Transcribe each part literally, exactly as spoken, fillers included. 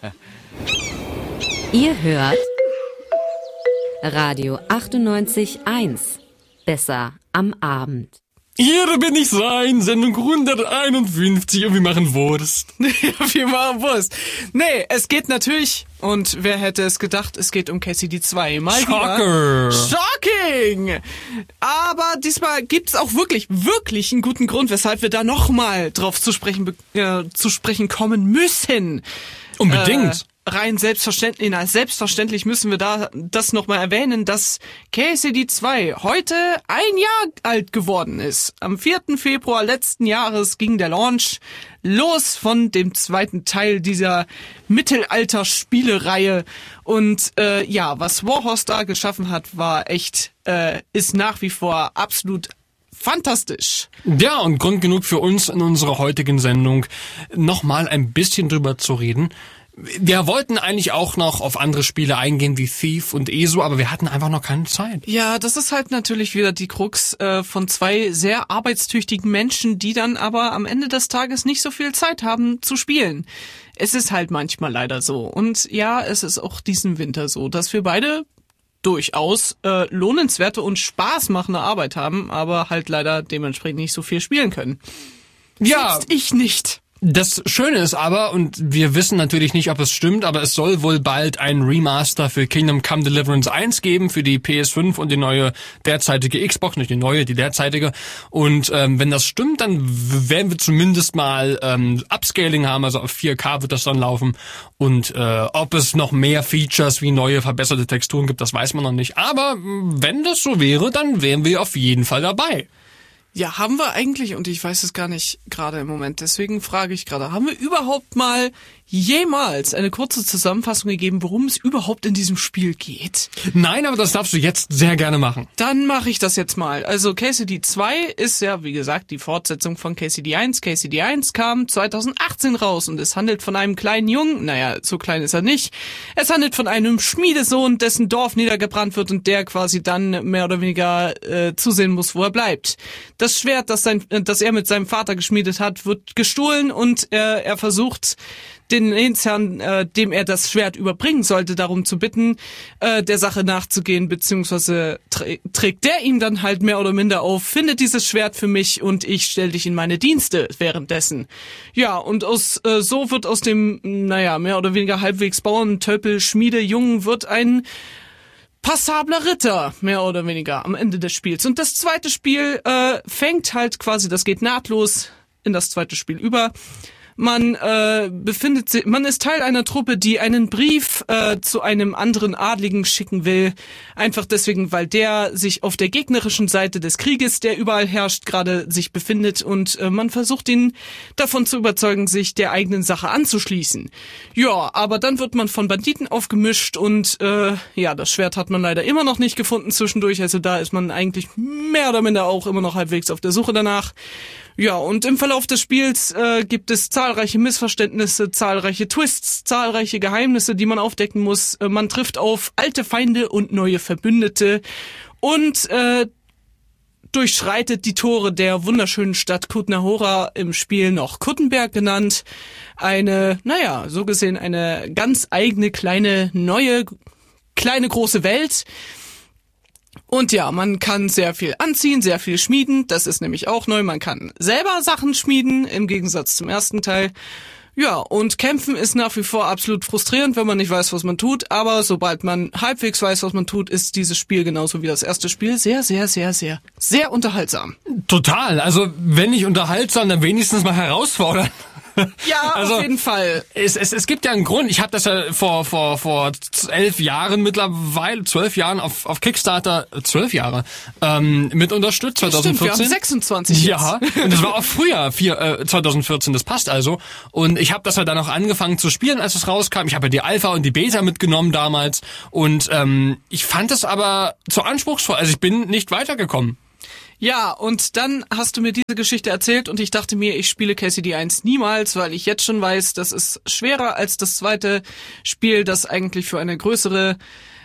Ihr hört Radio achtundneunzig Komma eins. Besser am Abend. Hier bin ich sein, Sendung hunderteinundfünfzig und wir machen Wurst. Ja, wir machen Wurst. Nee, es geht natürlich, und wer hätte es gedacht, es geht um K C D zwei. Mal Shocker. Wieder. Shocking! Aber diesmal gibt's auch wirklich, wirklich einen guten Grund, weshalb wir da nochmal drauf zu sprechen, äh, zu sprechen kommen müssen. Unbedingt. Äh, Rein selbstverständlich, na, selbstverständlich müssen wir da das nochmal erwähnen, dass K C D zwei heute ein Jahr alt geworden ist. Am vierten Februar letzten Jahres ging der Launch los von dem zweiten Teil dieser Mittelalter-Spielereihe. Und äh, ja, was Warhorse da geschaffen hat, war echt, äh, ist nach wie vor absolut fantastisch. Ja, und Grund genug für uns in unserer heutigen Sendung nochmal ein bisschen drüber zu reden. Wir wollten eigentlich auch noch auf andere Spiele eingehen wie Thief und E S O, aber wir hatten einfach noch keine Zeit. Ja, das ist halt natürlich wieder die Krux äh, von zwei sehr arbeitstüchtigen Menschen, die dann aber am Ende des Tages nicht so viel Zeit haben zu spielen. Es ist halt manchmal leider so. Und ja, es ist auch diesen Winter so, dass wir beide durchaus äh, lohnenswerte und spaßmachende Arbeit haben, aber halt leider dementsprechend nicht so viel spielen können. Ja, Selbst ich nicht. Das Schöne ist aber, und wir wissen natürlich nicht, ob es stimmt, aber es soll wohl bald ein Remaster für Kingdom Come Deliverance eins geben, für die P S fünf und die neue derzeitige Xbox, nicht die neue, die derzeitige. Und ähm, wenn das stimmt, dann werden wir zumindest mal ähm, Upscaling haben, also auf vier K wird das dann laufen. Und äh, ob es noch mehr Features wie neue, verbesserte Texturen gibt, das weiß man noch nicht. Aber wenn das so wäre, dann wären wir auf jeden Fall dabei. Ja, haben wir eigentlich, und ich weiß es gar nicht gerade im Moment, deswegen frage ich gerade, haben wir überhaupt mal jemals eine kurze Zusammenfassung gegeben, worum es überhaupt in diesem Spiel geht? Nein, aber das darfst du jetzt sehr gerne machen. Dann mache ich das jetzt mal. Also K C D zwei ist ja, wie gesagt, die Fortsetzung von K C D eins. K C D eins kam zweitausendachtzehn raus und es handelt von einem kleinen Jungen, naja, so klein ist er nicht, es handelt von einem Schmiedesohn, dessen Dorf niedergebrannt wird und der quasi dann mehr oder weniger äh, zusehen muss, wo er bleibt. Das Schwert, das, sein, das er mit seinem Vater geschmiedet hat, wird gestohlen und äh, er versucht, den Lehnsherrn, äh, dem er das Schwert überbringen sollte, darum zu bitten, äh, der Sache nachzugehen, beziehungsweise trä- trägt der ihm dann halt mehr oder minder auf, findet dieses Schwert für mich und ich stell dich in meine Dienste währenddessen. Ja, und aus äh, so wird aus dem, naja, mehr oder weniger halbwegs Bauern, Tölpel, Schmiede, Jungen wird ein passabler Ritter, mehr oder weniger, am Ende des Spiels. Und das zweite Spiel äh, fängt halt quasi, das geht nahtlos in das zweite Spiel über. Man äh, befindet sich, man ist Teil einer Truppe, die einen Brief äh, zu einem anderen Adligen schicken will. Einfach deswegen, weil der sich auf der gegnerischen Seite des Krieges, der überall herrscht, gerade sich befindet und äh, man versucht ihn davon zu überzeugen, sich der eigenen Sache anzuschließen. Ja, aber dann wird man von Banditen aufgemischt und äh, ja, das Schwert hat man leider immer noch nicht gefunden zwischendurch. Also da ist man eigentlich mehr oder minder auch immer noch halbwegs auf der Suche danach. Ja, und im Verlauf des Spiels äh, gibt es zahlreiche Missverständnisse, zahlreiche Twists, zahlreiche Geheimnisse, die man aufdecken muss. Äh, man trifft auf alte Feinde und neue Verbündete und äh, durchschreitet die Tore der wunderschönen Stadt Kutna-Hora, im Spiel noch Kuttenberg genannt. Eine, naja, so gesehen eine ganz eigene, kleine, neue, kleine, große Welt. Und ja, man kann sehr viel anziehen, sehr viel schmieden, das ist nämlich auch neu. Man kann selber Sachen schmieden, im Gegensatz zum ersten Teil. Ja, und kämpfen ist nach wie vor absolut frustrierend, wenn man nicht weiß, was man tut. Aber sobald man halbwegs weiß, was man tut, ist dieses Spiel genauso wie das erste Spiel sehr, sehr, sehr, sehr, sehr unterhaltsam. Total, also wenn nicht unterhaltsam, dann wenigstens mal herausfordern. Ja, also, auf jeden Fall. Es, es, es gibt ja einen Grund. Ich habe das ja vor vor vor elf Jahren mittlerweile, zwölf Jahren auf auf Kickstarter, zwölf Jahre ähm, mit unterstützt. zwanzig vierzehn. Stimmt, wir haben sechsundzwanzig jetzt. Ja, und das war auch früher, vier, äh, zwanzig vierzehn. Das passt also. Und ich habe das ja dann auch angefangen zu spielen, als es rauskam. Ich habe ja die Alpha und die Beta mitgenommen damals. Und ähm, ich fand es aber zu anspruchsvoll. Also ich bin nicht weitergekommen. Ja, und dann hast du mir diese Geschichte erzählt und ich dachte mir, ich spiele K C D eins niemals, weil ich jetzt schon weiß, das ist schwerer als das zweite Spiel, das eigentlich für eine größere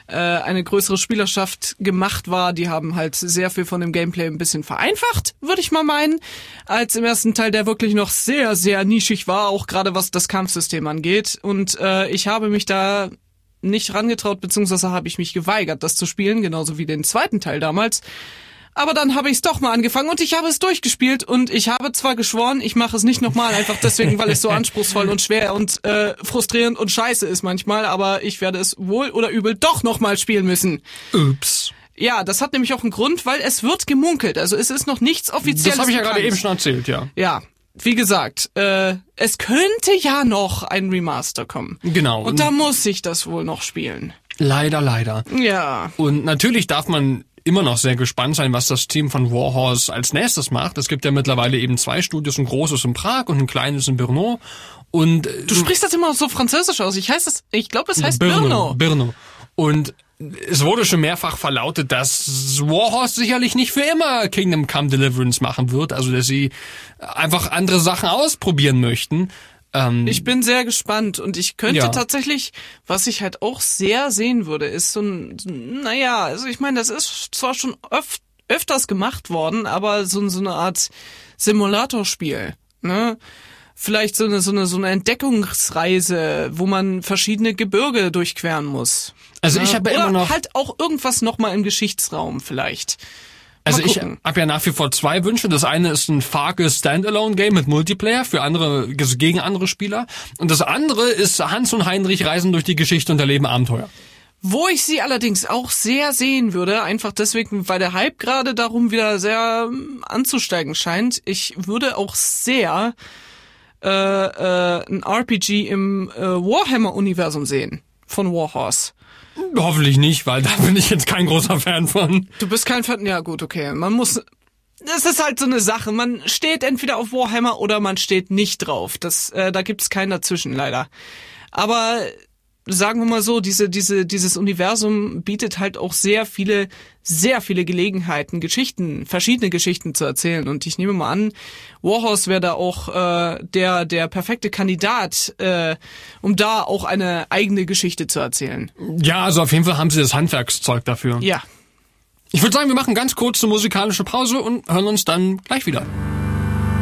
äh, eine größere Spielerschaft gemacht war. Die haben halt sehr viel von dem Gameplay ein bisschen vereinfacht, würde ich mal meinen, als im ersten Teil, der wirklich noch sehr, sehr nischig war, auch gerade was das Kampfsystem angeht. Und äh, ich habe mich da nicht rangetraut, beziehungsweise habe ich mich geweigert, das zu spielen, genauso wie den zweiten Teil damals. Aber dann habe ich es doch mal angefangen und ich habe es durchgespielt und ich habe zwar geschworen, ich mache es nicht nochmal, einfach deswegen, weil es so anspruchsvoll und schwer und äh, frustrierend und scheiße ist manchmal, aber ich werde es wohl oder übel doch nochmal spielen müssen. Ups. Ja, das hat nämlich auch einen Grund, weil es wird gemunkelt, also es ist noch nichts Offizielles. Das habe ich ja bekannt. gerade eben schon erzählt, ja. Ja, wie gesagt, äh, es könnte ja noch ein Remaster kommen. Genau. Und da muss ich das wohl noch spielen. Leider, leider. Ja. Und natürlich darf man immer noch sehr gespannt sein, was das Team von Warhorse als nächstes macht. Es gibt ja mittlerweile eben zwei Studios, ein großes in Prag und ein kleines in Brno. Und du sprichst das immer so französisch aus. Ich heißt das, ich glaube, es heißt Brno. Brno. Und es wurde schon mehrfach verlautet, dass Warhorse sicherlich nicht für immer Kingdom Come Deliverance machen wird, also dass sie einfach andere Sachen ausprobieren möchten. Ähm, ich bin sehr gespannt und ich könnte ja. tatsächlich, was ich halt auch sehr sehen würde, ist so ein, naja, also ich meine, das ist zwar schon öf- öfters gemacht worden, aber so, so eine Art Simulatorspiel, ne? Vielleicht so eine, so eine, so eine Entdeckungsreise, wo man verschiedene Gebirge durchqueren muss. Also ich habe ja immer noch halt auch irgendwas nochmal im Geschichtsraum vielleicht. Also ich habe ja nach wie vor zwei Wünsche. Das eine ist ein Farke Standalone-Game mit Multiplayer für andere, gegen andere Spieler. Und das andere ist Hans und Heinrich reisen durch die Geschichte und erleben Abenteuer. Wo ich sie allerdings auch sehr sehen würde, einfach deswegen, weil der Hype gerade darum wieder sehr anzusteigen scheint. Ich würde auch sehr äh, äh, ein R P G im äh, Warhammer-Universum sehen von Warhorse. Hoffentlich nicht, weil da bin ich jetzt kein großer Fan von. Du bist kein Fan? Ja gut, okay. Man muss... Das ist halt so eine Sache. Man steht entweder auf Warhammer oder man steht nicht drauf. Das, äh, da gibt's keinen dazwischen, leider. Aber sagen wir mal so, diese, diese, dieses Universum bietet halt auch sehr viele, sehr viele Gelegenheiten, Geschichten, verschiedene Geschichten zu erzählen. Und ich nehme mal an, Warhorse wäre da auch äh, der, der perfekte Kandidat, äh, um da auch eine eigene Geschichte zu erzählen. Ja, also auf jeden Fall haben sie das Handwerkszeug dafür. Ja. Ich würde sagen, wir machen ganz kurz eine musikalische Pause und hören uns dann gleich wieder.